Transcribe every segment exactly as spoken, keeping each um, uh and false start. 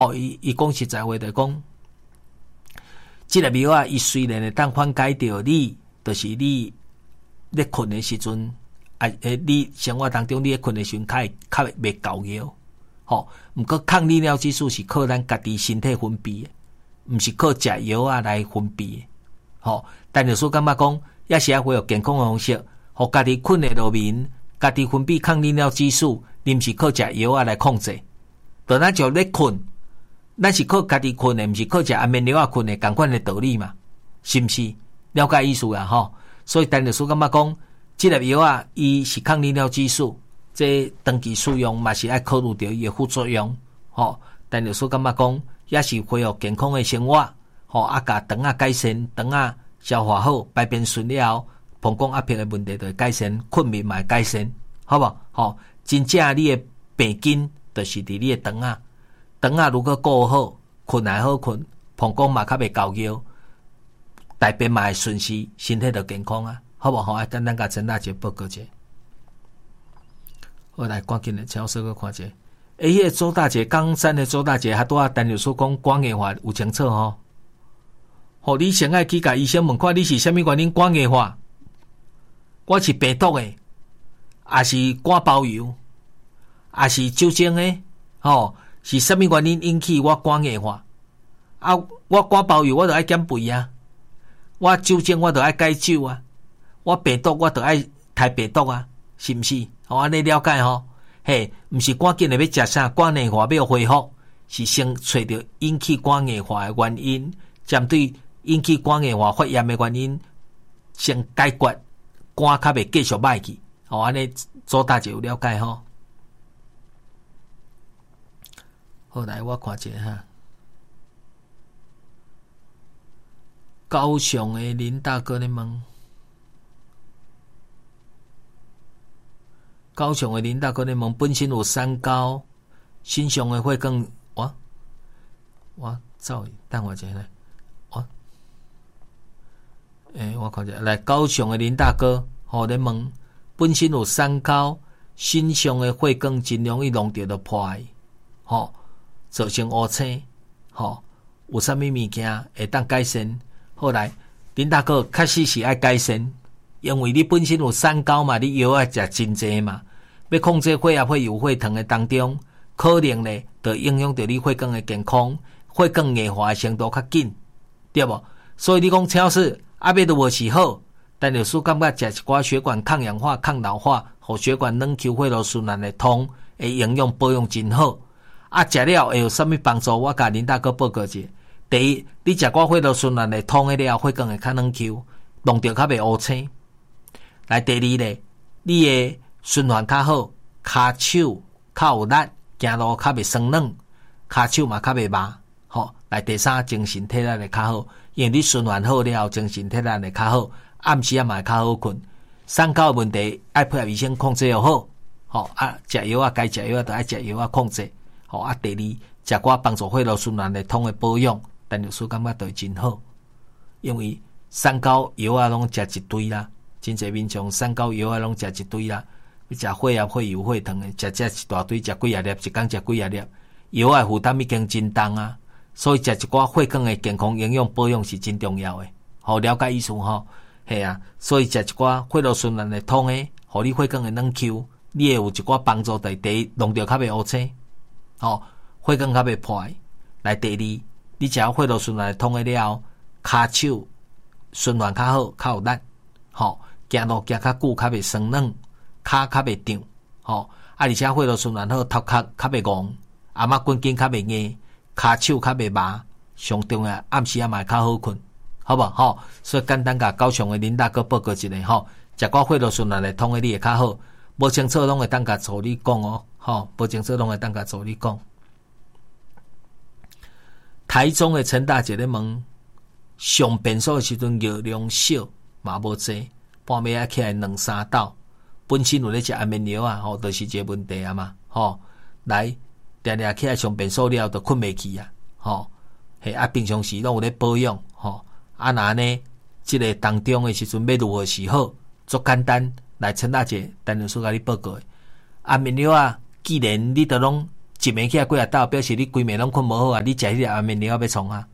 哦，伊伊讲实在话就讲，即个庙啊，伊虽然会当缓解着你，就是你咧困的时阵，啊，诶，你生活当中你咧困的时阵，较会较袂高腰，吼。毋过抗利尿激素是靠咱家己身体分泌的，毋是靠食药啊来分泌的，吼。但就说感觉讲，也是要会有健康的方式，互家己困的落眠，家己分泌抗利尿激素，你毋是靠食药啊来控制。就咱就咧困，咱是靠家己困的，毋是靠食安眠药啊困的，共款的道理嘛，是毋是？了解意思啊，吼。所以陈律师感觉讲，即个药啊，伊是抗利尿激素，这长期使用嘛是爱考虑到伊的副作用，吼。陈律师感觉讲，也是恢复健康的生活，吼，啊，甲肠啊改善，肠啊消化好，排便顺了，膀胱压迫的问题就会改善，困眠嘛会改善，好无？吼，真正你的病根就是伫你的肠啊，肠啊如果顾好，困也好困，膀胱嘛较袂高腰。大便嘛会顺时，身体就健康啊，好无好？啊，简单甲陈大姐报告者。我来赶紧的超市去看者。诶，迄个周大姐，冈山的周大姐，还拄啊，陈律师讲肝硬化有清楚吼。吼，你先爱去甲医生问看，你是虾米原因肝硬化？我是病毒的，还是肝包油，还是酒精的？吼，是虾米原因引起我肝硬化？啊，我肝包油我就爱减肥啊。我酒精我就爱戒酒啊，我病毒我就爱排病毒啊，是毋是？好，安尼了解吼？嘿，毋是赶紧的要食啥肝硬化要恢复，是先找到引起肝硬化的原因，针对引起肝硬化发炎的原因，先解决肝较袂继续歹去。好，安尼做大家有了解吼？好，来我看一下哈。高雄的林大哥咧问，高雄的林大哥咧问，本身有三高，身上的会更哇哇走，等我一下来，哇，诶、欸，我看一下，来高雄的林大哥，吼咧问，本身有三高，身上的血管真容易弄到就破的，吼，造成乌青，吼，有啥物物件会当改善？后来，林大哥确实是爱改善，因为你本身有三高嘛，你药啊食真济嘛，要控制血压、血油、血糖的当中，可能呢，就影响到你血管的健康，血管硬化的程度较紧，对无？所以你讲超市阿要都无是好，但律师感觉食一寡血管抗氧化、抗老化，互血管软球血路循环的通，会营养保养真好。啊，食了会有啥物帮助？我甲林大哥报告者。第一，你食寡血路循环会通的了，血管会较软球，弄着较袂乌青。来，第二咧，你的循环较好，骹手较有力，行路较袂酸软，骹手嘛较袂麻。吼，来第三，精神体力会较好，因为你循环好了，精神体力会较好，暗时啊嘛会较好困。三高问题爱配合医生控制又好，吼啊，食药啊该食药啊，都爱食药啊控制。吼啊，第二，食寡帮助血路循环会通的保养。但律师感觉对真好，因为三高药啊拢食一堆啦，真侪民众三高药啊拢食一堆啦，你食血啊、血油、血糖的，食食一大堆，食几啊粒，一工食几啊粒，药啊负担已经真重啊，所以食一寡血管的健康营养保养是真重要的。好，了解意思吼？系啊，所以食一寡血路循环会通的，互你血管的软球，你会有一寡帮助。第一，弄着较袂乌青，吼，血管较袂破。来，第二。你只要血路循环通的了，骹手循环较好，较有力，吼，行路行较久，较袂酸软，骹较袂胀，吼，啊，而且血路循环好，头壳较袂戆，阿妈筋筋较袂硬，骹手较袂麻，上重要暗时啊嘛较好困，好无吼？所以简单甲高雄的林大哥报告一下吼，食寡血路循环会通的你会较好，无清楚拢会当甲助理讲哦，吼，无清楚拢会当甲助理讲。台中的陈大姐咧问，上便所的时阵药量少嘛无济，半暝啊起来两三道，本身有咧食安眠药啊，吼，就是这个问题啊嘛，吼，来定定起来上便所了，就困袂去啊，吼，嘿啊，平常时拢有咧保养，吼，啊那呢，即个当中的时阵要如何是好？足简单，来陈大姐，陈律师甲你报告的，安眠药啊，既然你都拢一暝起来几啊斗，表示你规暝拢困无好啊！你食迄个安眠药要创啊？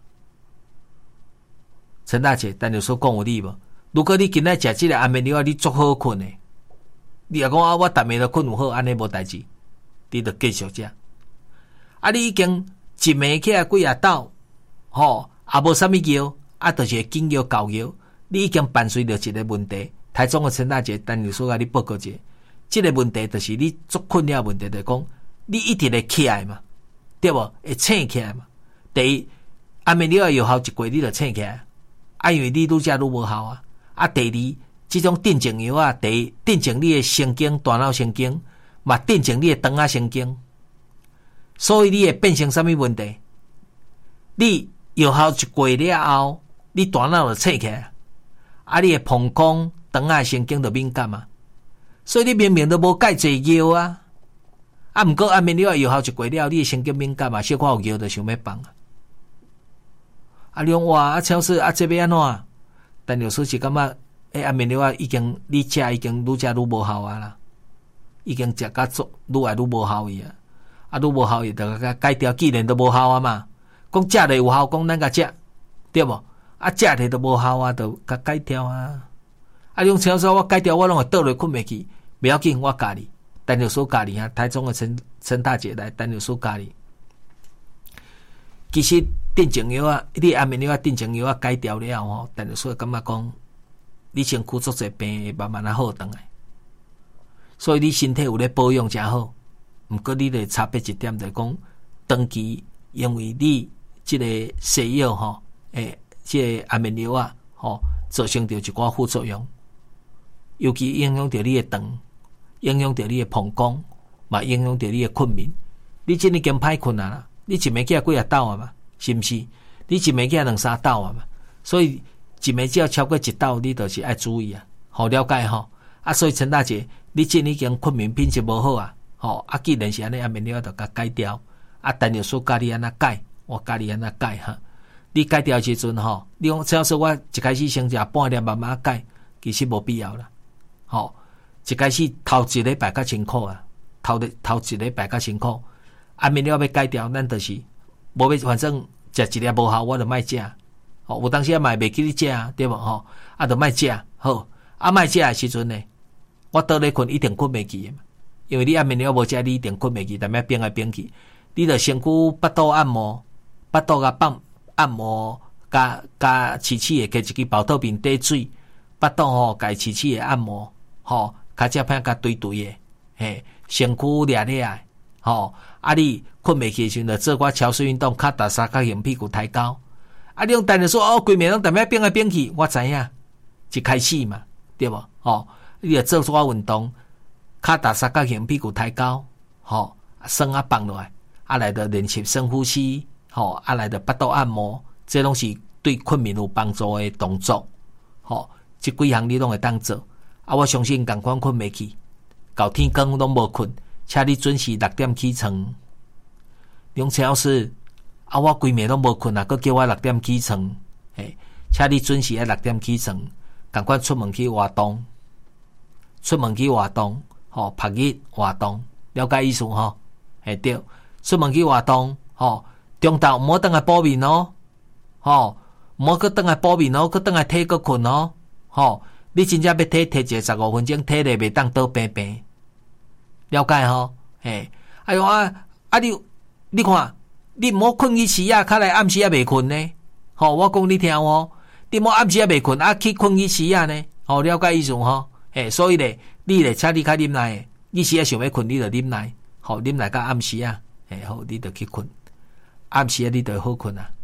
陈大姐，但有说讲有理无？如果你今仔食即个安眠药，你足好困诶。你若讲啊，我逐暝都困有好，安尼无代志，你着继续食。啊，你已经一暝起来几啊斗，吼，也无啥物药，啊，就是紧药膏药，你已经伴随着一个问题。台中的陈大姐，但有说甲你报告者，即个问题就是你足困了问题，就是讲你一直会起来嘛，对无？会醒起来嘛。第一，安眠药有效一过，你就醒起来，啊，因为你愈食愈无效啊。啊，第二，即种镇静药啊，第一镇静你的神经、大脑神经，嘛镇静你的肠仔神经，所以你会变成啥物问题？你有效一过了后，你大脑就醒起来，啊，你的膀胱、肠仔神经就敏感啊，所以你明明都无介济药啊，啊，毋过安眠药有效一过了，你的神经敏感啊，小可有药就想要放啊。啊，你讲哇，啊，超市啊，这要安怎？但有时是感觉，诶，安眠药啊，已经你食已经愈食愈无效啊啦，已经食甲做愈来愈无效伊啊，啊，愈无效伊就甲改掉，既然都无效啊嘛，讲食了有效，讲咱甲食，对无？啊，食了都无效啊，就甲改掉啊。啊，用超市我改掉，我拢会倒落困袂去，不要紧，我教你。但有所教你啊，台中的陈陈大姐来，但有所教你。其实镇静药啊，你安眠药啊，镇静药啊改掉了吼，但是所以感觉讲，你身躯足侪病会慢慢啊好转来，所以你身体有咧保养真好。毋过你咧差别一点就是讲，长期因为你即个西药吼，诶，即个安眠药啊，吼，造成着一寡副作用，尤其影响着你的肠，影响着你的膀胱，嘛影响着你的困眠。你真已经歹困啊啦！你一暝起来几啊斗啊嘛，是毋是？你一暝起来两三斗啊嘛，所以一暝只要超过一斗，你就是爱注意啊，好了解吼。啊，所以陈大姐，你真已经困眠品质无好啊，吼啊，既然是安尼，安眠药就甲改掉。啊，但要说教你安怎改，我教你安怎改哈。你改掉时阵吼，你讲只要说我一开始先食半粒慢慢改，其实无必要啦。吼，一开始头一礼拜较辛苦啊，头头一礼拜较辛苦。安眠药要改掉，咱就是无要，反正食一粒无效，我就莫食。哦，有当时也嘛袂记你食，对无吼？啊，就莫食好。啊，莫食诶时阵呢，我倒咧困一定困袂去嘛，因为你安眠药无食，你一定困袂去，但要变来变去。你着身躯腹肚按摩，腹肚甲放按摩，加加饲饲诶，摕一支保特瓶滴水，腹肚吼，家饲饲诶按摩，吼，骹只片甲堆堆诶，嘿，身躯掠掠。吼、哦，啊你困袂起时阵，做寡桥水运动，脚踏三角形，屁股抬高。啊，你用单着说哦，规暝拢踮遐变来变去，我知影，一开始嘛，对无？吼、哦，你着做寡运动，脚踏三角形，屁股抬高，吼、哦，酸啊放落来，啊来着练习深呼吸，吼、哦，啊来着腹肚按摩，这拢是对困眠有帮助的动作，吼、哦，即几项你拢会当做。啊，我相信共款困袂去，到天光拢无困。请你准时六点起床。梁老师，啊，我规暝拢无困啊，佮叫我六点起床。嘿，请你准时爱六点起床，赶快出门去活动，出门去活动，吼，晒日活动，了解意思吼？嘿对，出门去活动，吼，中昼毋好倒来补眠哦，吼，毋好佮倒来补眠哦，佮倒来体佮困哦，吼，你真正要体体一个十五分钟，体力袂当倒平平。了解吼，嘿，哎呦啊啊你你看，你毋好困去时啊，较来暗时也袂困呢。吼、哦，我讲你听哦，你莫暗时也袂困，啊去困去时啊呢。吼、哦，了解意思吼，嘿，所以咧，你咧，请你较啉奶，你时啊想要困，你就啉奶，吼、哦，啉奶到暗时啊，嘿，好，你就去困，暗时啊，你就好困啊。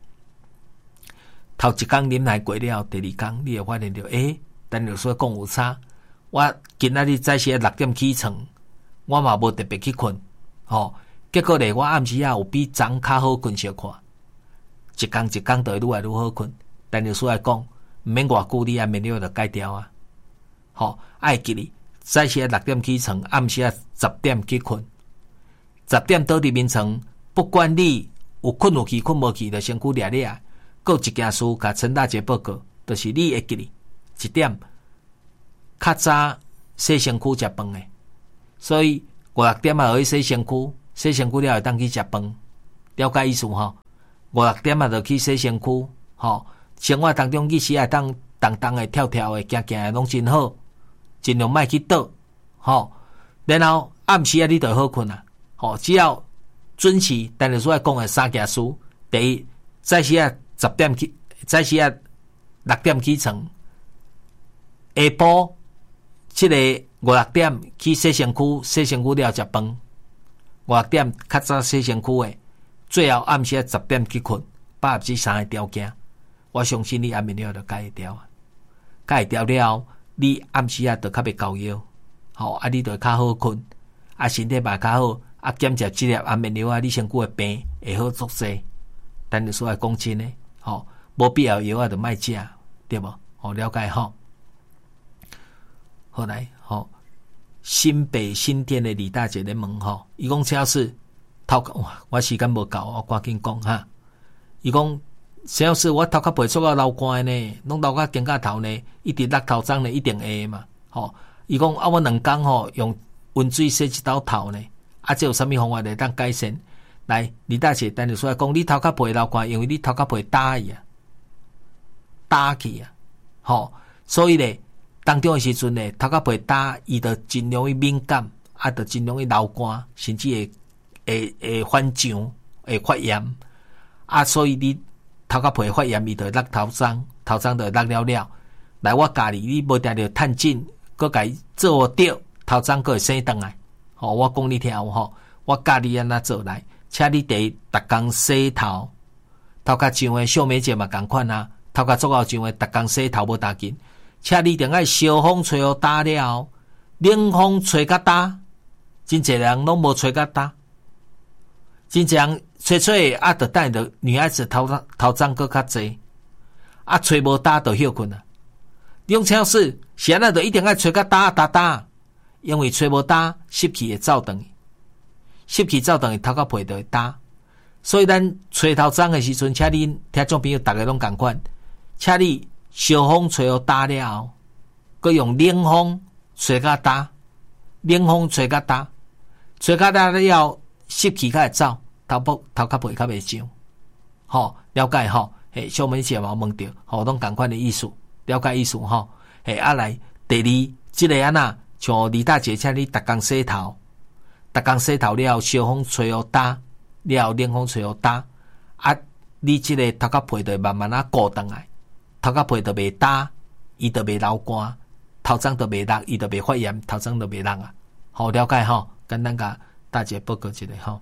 头一工啉奶过了，第二工你会发现到，诶，但有说讲有差，我今仔日早时六點起床。我嘛无特别去困，吼、哦，结果咧，我暗时啊有比昨较好困小看，一工一工就会愈来愈好困。但有所来讲，毋免偌久，你安眠药就改掉啊。吼、哦，爱记哩，早时六点起床，暗时啊十点去困，十点倒伫眠床，不管你有困有去困无去，就身躯掠掠。搁一件事，甲陈大姐报告，就是你会记哩，一点较早洗身躯食饭诶。所以五六点啊，可以洗身躯， 洗身躯了会当去食饭，了解意思吼？五六点啊，就去洗身躯，吼，生活当中其实也当动动的、跳跳的、行行的，拢真好，尽量莫去倒，吼。然后暗时啊，你就好困啊，吼，只要准时，但是所讲的三件事，第一，早时啊十点起，早时啊六点起床，下晡即个五六点去洗身躯，洗身躯了食饭，五六點較早洗身軀的，最後暗時十點去困，百分之三的條件，我相信你暗暝了就解會掉啊，解會掉了，你暗時啊就較袂高腰，吼啊你就較好困，啊身體嘛較好，啊減食即粒暗暝了啊，你身軀的病會好足濟。但是說來講真誒，吼無必要藥啊就莫食，對無？吼了解吼。後來吼。新北新店的李大姐咧問吼，伊講陳老師頭哇，我時間無夠，我趕緊講哈。伊講陳老師，我頭殼背出個流汗呢，攏流到肩胛頭呢，一直落頭髒呢，一定會嘛。吼，伊講啊，我兩工吼用溫水洗一道頭呢，啊，這有啥物方法來當改善？來，李大姐等下出來講，你頭殼背流汗，因為你頭殼背打去啊，打去啊，吼，所以咧。當中的時陣呢，頭殼背打，伊就真容易敏感，啊，就真容易流汗，甚至會會會反脹，會發炎，啊，所以你頭殼背發炎，伊就落頭髒，頭髒就落了了。來，我教你，你無定着趁緊，佮家做對，頭髒佮會生轉來。吼、哦，我講你聽有吼，我教你安怎做來，請你第一，逐工洗頭，頭殼上誒小美姐嘛共款啊，頭殼足夠上誒，逐工洗頭無打緊。請你定愛小風吹互打了，冷風吹甲打，真濟人攏無吹甲打，真濟人吹吹啊，就等着女孩子頭頭髒閣較濟，啊吹無打就休困啊。用超市現在就一定愛吹甲打打打，因為吹無打濕氣會走轉，濕氣走轉頭殼皮就會打，所以咱吹頭髒的時陣，請你聽眾朋友大家攏共款，請你。小風吹互打了，佮用冷風吹甲打，冷風吹甲打，吹甲打了，濕氣較會走，頭部頭殼皮較袂傷。吼，了解吼，嘿，小妹姐嘛問着，吼，攏共款的意思，了解意思吼。嘿，啊來，第二，即個安那，像李大姐請你逐工洗頭，逐工洗頭了，小風吹互打，了冷風吹互打，啊，你即個頭殼皮就慢慢啊固轉來。頭殼皮就袂打，伊就袂流汗，頭髒就袂落，伊就袂發炎，頭髒就袂落啊。好了解吼，簡單甲大姐報告一下吼。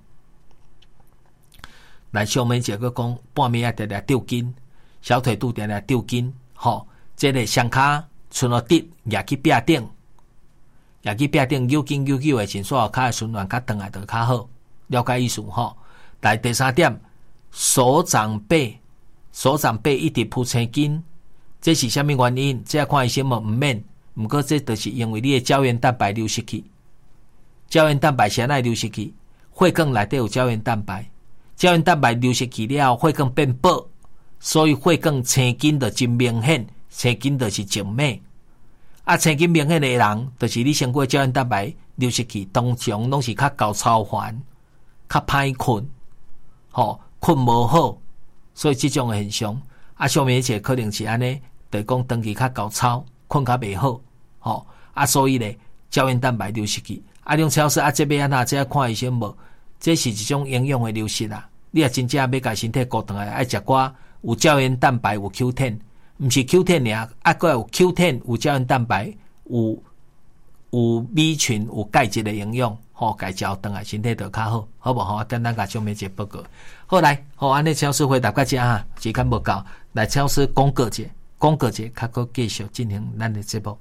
來小妹姐佮講，半暝啊定定抽筋，小腿肚定定抽筋，吼，即個雙骹伸落直，壓去壁頂，壓去壁頂扭筋扭扭的，前所有骹的循環較轉來就較好。了解意思吼。來第三點，手掌背，手掌背一直鋪青筋。這是什麼原因？這看醫生無毋免，毋過這就是因為你的膠原蛋白流失去。膠原蛋白先來流失去，血管內底有膠原蛋白，膠原蛋白流失去了，血管變薄，所以血管青筋就真明顯，青筋就是靜脈。啊，青筋明顯的人，就是你身軀膠原蛋白流失去，通常攏是較高超凡，較歹困，吼困無好，所以這種的現象，啊，上面一切可能是安尼。就講長期較高超，困較袂好，吼啊，所以咧膠原蛋白流失去，啊，用超市啊，這邊安那這看醫生無，這是一種營養的流失啦。你也真正要甲身體顧轉來，愛食寡有膠原蛋白有 Q 十，毋是 Q 十爾，啊，閣有 Q 十有膠原蛋白，有有米群有鈣質的營養，吼，家食轉來身體就較好，好無好？簡單甲小妹姐報告。好來，好安尼超市回答個只哈，時間無夠，來超市廣告者。廣告節，較閣繼續進行咱的節目。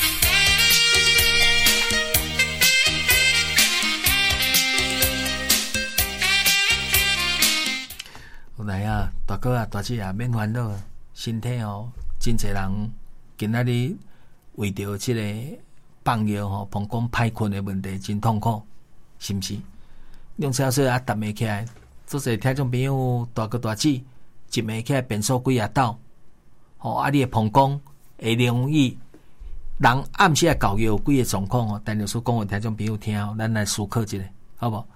來啊，大哥啊，大姐啊，免煩惱，身體哦，真儕人今仔日為着這個放藥吼，膀胱歹困的問題真痛苦，是毋是？用超市啊，逐暝起來，做些聽眾朋友大哥大姐，一暝起來變數幾啊斗。吼、哦，啊！你誒膀胱會容易，人暗時啊搞有幾個狀況哦。但是說講互聽眾朋友聽，咱來思考一下，好無？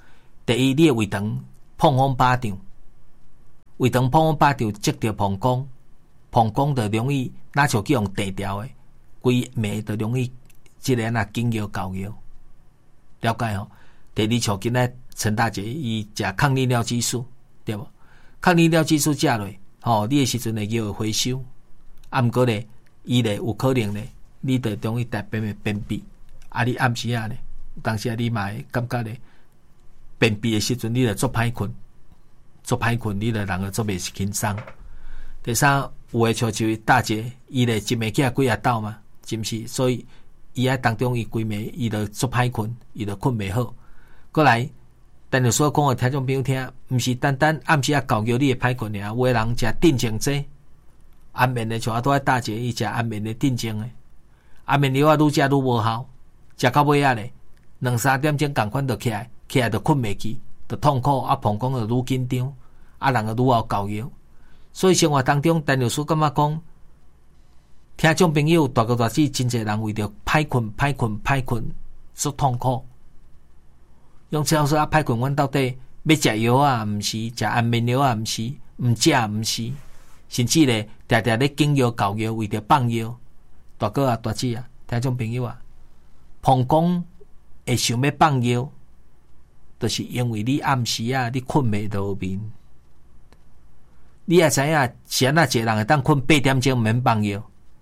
第一，你的胃肠碰风巴掌，胃肠碰风巴掌接着膀胱，膀胱就容易哪像去用地调的，规暝就容易即个那经药膏药，了解吼、哦？第二，像今仔陈大姐伊食抗利尿激素，对无？抗利尿激素食落，吼、哦，你的时阵会叫回收，啊，毋过咧，伊咧有可能咧，你就容易大便的便秘，啊，你暗时啊咧，当时啊你嘛会感觉咧，便秘的时阵你就做歹困，做歹困，你就人就做袂轻松。第三，有诶像就大姐，伊咧一暝起来几下斗嘛，是毋是？所以伊喺当中伊规暝伊就做歹困，伊就困袂好。过来，但是所讲诶听众朋友听，毋是单单暗时啊教叫你会歹困尔，有诶人食镇静剂，安眠诶像啊拄仔大姐伊食安眠诶镇静诶，安眠药啊愈食愈无效，食到尾啊咧，两三点钟共款就起来，起来就困袂去，就痛苦，啊膀胱就愈紧张，啊人就愈有教药。所以生活当中，陈律师感觉讲，听众朋友大哥大姐真侪人为着歹困、歹困、歹困所痛苦。用陈老师啊，歹困，阮到底要食药啊？毋是食安眠药啊？毋是毋食毋是，甚至咧，常常咧经药教药，为着放药。大哥啊、大姐啊，听众朋友啊，膀胱会想要放药，就是因为你暗时啊，你困袂落眠。你也知影，是安那一个人会当困八点钟，毋免放药。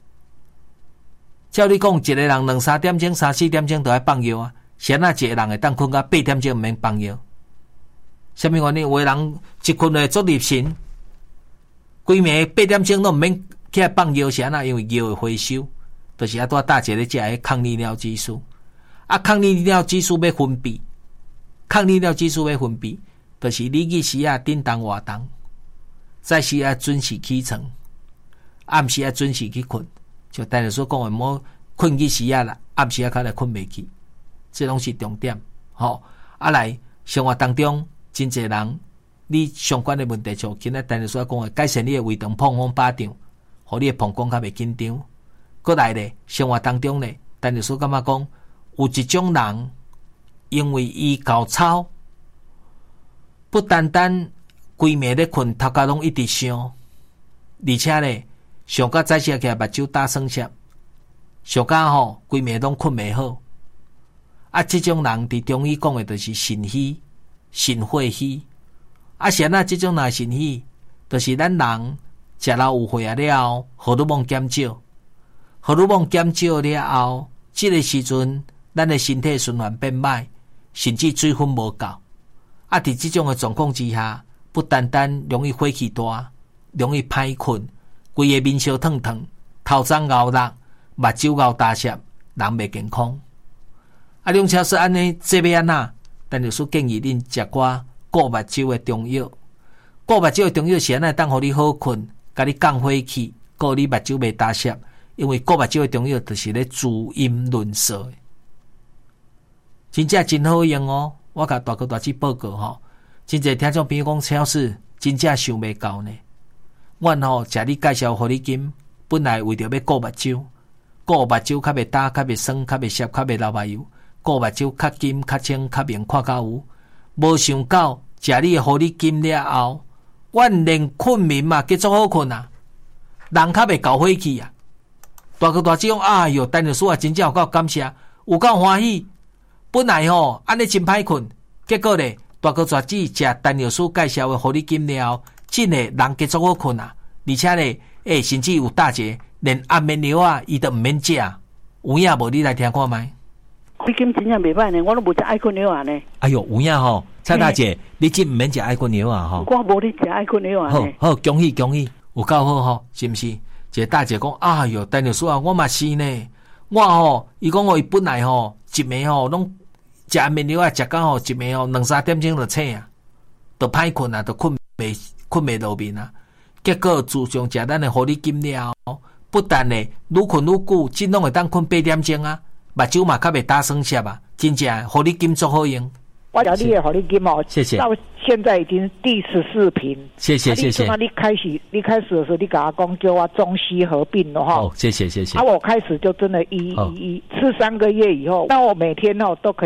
照你讲，一个人两三点钟、三四點鐘就要放藥啊，是安那一個人會當困到八點鐘毋免放藥？什麼原因？有個人一困會做入神，規暝八點鐘都毋免起來放藥，是安那？因為藥會回收，就是啊，拄大姐咧食迄抗利尿激素，啊，抗利尿激素要分泌，抗利尿激素要分泌，就是你日時啊，叮當活動。早時要準時起床，暗時要準時去困，就等於所講的，莫困日時啊啦，暗時啊較來困袂去，這攏是重點。吼、哦，啊來生活當中真濟人，你相關的問題就今仔等於所講的，改善你的胃腸碰風巴掌，互你的膀胱較袂緊張。過來咧，生活當中咧，等於所感覺講，有一種人因為伊高操，不單單規暝咧困，頭殼攏一直想，而且咧上到早起起來目睭打酸澀，上到吼規暝攏困袂好。啊，這種人佇中醫講的就是腎虛、腎火虛。啊，是安那這種人腎虛，就是咱人食老有血啊了後，荷爾蒙減少，荷爾蒙減少了後，這個時陣咱的身體循環變歹，甚至水分無夠。啊，佇這種的狀況之下，不單單容易火氣大，容易歹困，規個面燒燙燙，頭鬃熬熱，目睭熬大澀，人袂健康。啊，兩超是安尼，這要安那？但就是建議恁食寡顧目睭的中藥。顧目睭的中藥是安那當互你好困，甲你降火氣，顧你目睭袂大澀。因為顧目睭的中藥就是咧助陰潤色，真正真好用哦！我甲大哥大姐報告吼。真濟聽眾朋友講，陳老師真正想袂到呢。阮吼食你介紹互你金，本來為着要顧目睭，顧目睭較袂焦、較袂酸、較袂澀、較袂流目油，顧目睭較金、較清、較明看較有。無想到食你互你金了後，阮連困眠嘛結束好困啊，人較袂搞火氣啊。大哥大姐講，哎喲，陳律師啊，真正有夠感謝，有夠歡喜。本來吼安尼真歹困，結果咧。大哥大姐食陳律師介紹的互你金了後，真誒人結束好困啊！而且咧，誒、欸、甚至有大姐連安眠藥啊，伊都毋免食。有影無？你來聽看覓。 你金真正袂歹呢，我都無食愛困藥啊呢。 哎喲，有影吼，蔡大姐，你真毋免食愛困藥啊吼。 我無咧食愛困藥啊。 好好，恭喜恭喜，有夠好吼，是毋是？一個大姐講，哎喲，陳律師啊，我嘛是呢。我吼，伊講我伊本來吼一暝吼攏。食安眠藥啊，食到吼一暝吼兩三點鐘就醒啊，就歹困啊，就困袂困袂落眠啊。結果自從食咱的互你金了後，不但呢愈困愈久，真攏會當困八點鐘啊，目睭嘛較袂打酸澀啊，真正互你金足好用。 我有你的互你金哦， 謝謝。 到現在已經第十四瓶。 謝謝謝謝。 啊，你開始你開始的時候，你甲我講叫我中西合併了哈。 哦，謝謝謝謝。 啊，我開始就真的一一一吃三個月以後，那我每天哦都可以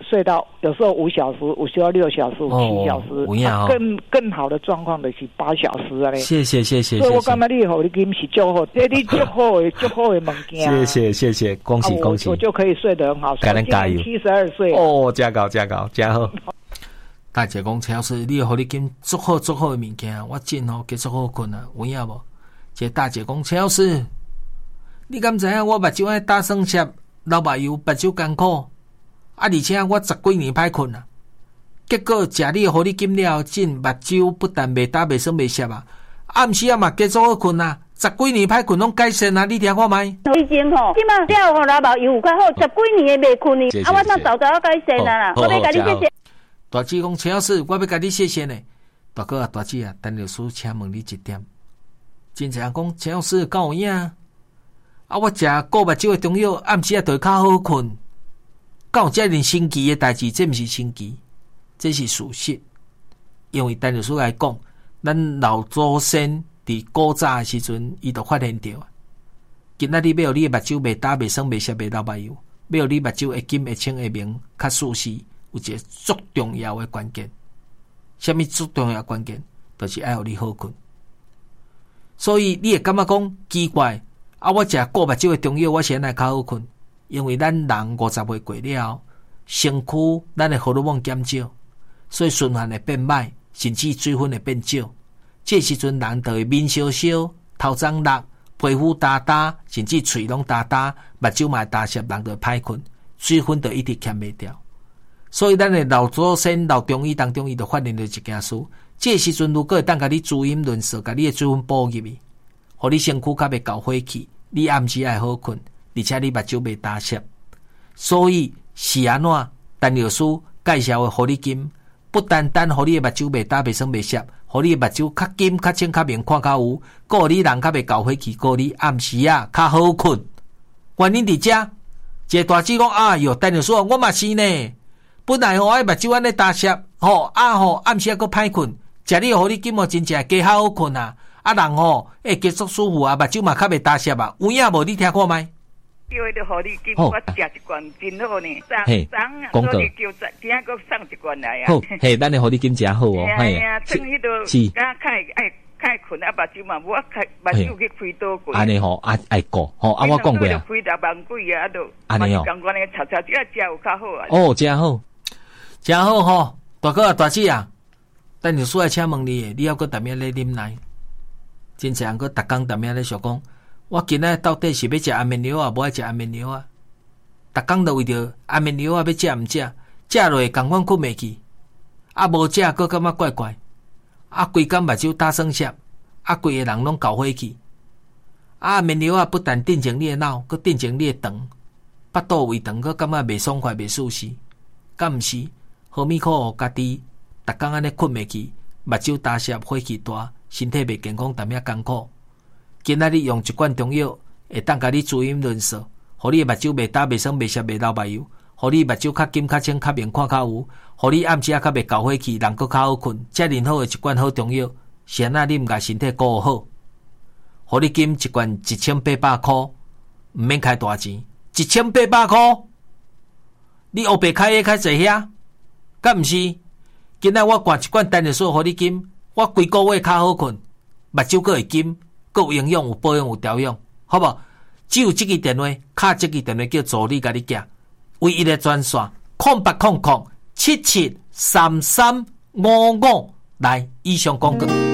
睡到有时候五小时，有时候六小时，七小时， 有影哦， 更更好的状况的是八小时啊嘞。 谢谢谢谢， 所以我感觉你互你金是足好，这你足好的足好的物件。 谢谢谢谢，恭喜恭喜， 我就可以睡得很好。 感恩加油， 七十二岁哦，加高加高加好。大姐讲陈老师，你互你金足好足好的物件，我真吼继续好困啊，有影无？这大姐讲陈老师，你敢知影我目睭爱打算摄老目油，目睭艰苦，啊！而且我十几年歹困啊，结果食你互你金了，真目睭不但袂打袂酸袂涩啊，暗时啊嘛继续好困啊，十几年歹困拢改善啊，你听看觅？ 以前吼，即马了互老目油有较好，十几年诶袂困呢，啊！我那早早要改善啊啦，我要甲你谢谢。 大姊讲陈老师，我要甲你谢谢呢。大哥啊，大姊啊，陈老师请问你一点。真正讲陈老师敢有影？啊，我食顾目睭的中药，暗时啊就会较好困。敢有遮尔神奇的代志？这毋是神奇，这是事实。因为陈老师来讲，咱老祖先伫古早的时阵，伊就发现到，今仔日要你的目睭袂打、袂酸、袂涩、袂流目油，要你目睭会金、会清、会明、较舒适，有一个足重要的关键。什么足重要的关键？就是爱互你好困。所以你会感觉讲奇怪，啊！我食顾目睭的中药，我先来较好困，因为咱人五十岁过了，身躯咱的荷尔蒙减少，所以循环会变歹，甚至水分会变少。这时阵人就会面烧烧、头胀热、皮肤焦焦，甚至喙拢焦焦，目睭嘛焦涩，人就歹困，水分就一直欠袂掉。所以咱的老祖先、老中医当中，伊就发现了一件事。这时阵，如果会当甲你滋阴润湿，甲你的水分补入去，互你身躯较袂搞火气，你暗时爱好困，而且你目睭袂焦涩。所以是安怎？陈老师介绍的互你金，不单单互你的目睭袂焦、袂酸、袂涩，互你的目睭较金、较清、较明，看较有，个你人较袂搞火气，个你暗时啊较好困。原因伫遮，一个大姊讲啊哟，陈老师我嘛是呢，本来吼爱目睭安尼焦涩，吼啊吼暗时啊佫歹困。食你互你金哦，真正加较好困啊！啊人吼会继续舒服啊，目睭嘛较袂焦涩啊。有影无？你听看觅？ 叫伊着互你金，我食一罐真好呢。 嘿，讲过， 叫今仔佫送一罐来啊。 好，嘿，咱的互你金真好哦。 哎呀，趁迄个是，啊，较爱较困啊，目睭嘛无啊，开目睭去开刀过。 安尼吼，爱爱过，吼啊，我讲过啊。 开六万几啊，都安尼哦。 共款个炒炒只食有较好啊。 哦，真好，真好吼，大哥啊，大姊啊。但是说来请问你，你要搁逐面咧啉奶？真侪人搁逐工逐面咧想讲，我今仔到底是要食安眠药啊，无爱食安眠药啊？逐工都为着安眠药啊，要食毋食？食落共款困袂去，啊无食搁感觉怪怪，啊规工目睭打酸涩，啊规个人拢搞火气，啊安眠药啊不但定情你的脑，搁定情你的肠，腹肚胃肠，搁感觉袂爽快、袂舒适，敢毋是？何米可互家己？逐工安尼困袂去，目睭焦涩、火气大，身体袂健康，淡仔艰苦。今仔日用一罐中药，会当甲你滋阴润湿，互你目睭袂焦、袂酸、袂涩、袂流目油，互你目睭较金、较清、较明，看较有，互你暗时啊较袂搞火气，人佫较好困。遮尔好的一罐好中药，是安那你毋甲身体顾好，互你金一罐一千八百箍，毋免开大钱，一千八百箍，你黑白开的较济遐，敢毋是？今仔我灌一罐陈老师互你金，我规个月较好困，目睭佫会金，佫有营养、有保养、有调养，好无？只有这个电话，卡这个电话叫助理甲你寄，唯一的专线空八空空七七三三五五来以上讲过。